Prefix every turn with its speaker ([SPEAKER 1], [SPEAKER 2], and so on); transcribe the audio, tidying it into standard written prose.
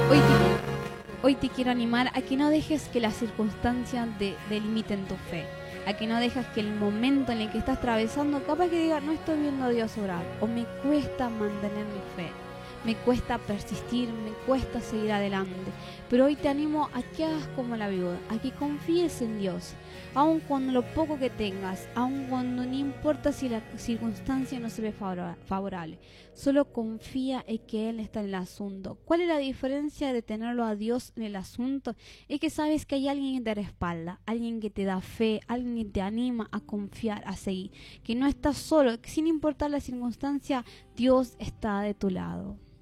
[SPEAKER 1] Hoy te, hoy te quiero animar a que no dejes que las circunstancias delimiten tu fe. A que no dejes que el momento en el que estás atravesando, capaz que digas, no estoy viendo a Dios obrar, o me cuesta mantener mi fe, me cuesta persistir, me cuesta seguir adelante. Pero hoy te animo a que hagas como la viuda, a que confíes en Dios, aun cuando lo poco que tengas, aun cuando no importa si la circunstancia no se ve favorable. Solo confía en que Él está en el asunto. ¿Cuál es la diferencia de tenerlo a Dios en el asunto? Es que sabes que hay alguien que te respalda, alguien que te da fe, alguien que te anima a confiar, a seguir, que no estás solo, que sin importar la circunstancia, Dios está de tu lado.